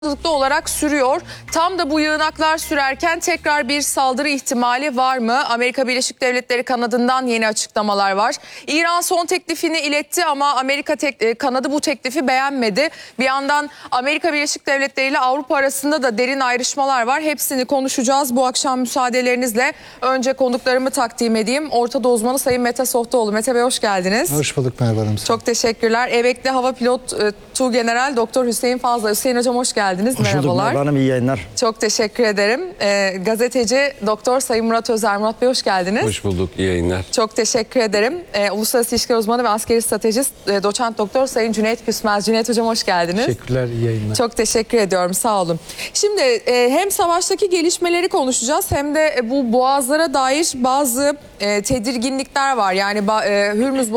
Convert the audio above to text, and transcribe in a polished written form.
olarak sürüyor. Tam da bu yığınaklar sürerken tekrar bir saldırı ihtimali var mı? Amerika Birleşik Devletleri kanadından yeni açıklamalar var. İran son teklifini iletti ama Amerika kanadı bu teklifi beğenmedi. Bir yandan Amerika Birleşik Devletleri ile Avrupa arasında da derin ayrışmalar var. Hepsini konuşacağız bu akşam müsaadelerinizle. Önce konuklarımı takdim edeyim. Orta Doğu uzmanı Sayın Mete Sohtaoğlu. Mete Bey hoş geldiniz. Hoş bulduk Merve Hanım. Çok teşekkürler. Emekli Hava Pilot Tuğgeneral Doktor Hüseyin Fazla. Hüseyin Hocam hoş geldiniz. Hoş bulduk Merhabalar. Merve Hanım, iyi yayınlar. Çok teşekkür ederim. Gazeteci Doktor Sayın Murat Özer. Murat Bey hoş geldiniz. Hoş bulduk, iyi yayınlar. Çok teşekkür ederim. Uluslararası İlişkiler Uzmanı ve Askeri Stratejist Doçent Doktor Sayın Cüneyt Küsmez. Cüneyt Hocam hoş geldiniz. Teşekkürler, iyi yayınlar. Çok teşekkür ediyorum, sağ olun. Şimdi hem savaştaki gelişmeleri konuşacağız hem de bu boğazlara dair bazı tedirginlikler var. Yani Hürmüz